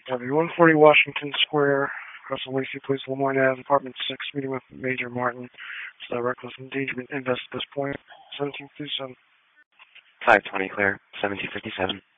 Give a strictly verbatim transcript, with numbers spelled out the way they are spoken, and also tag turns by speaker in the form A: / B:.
A: W one forty Washington Square, Russell Lacey Police, Lemoyne Ave, Apartment six, meeting with Major Martin. It's a reckless endangerment invest at this point. seventeen fifty-seven.
B: five twenty clear, seventeen fifty-seven.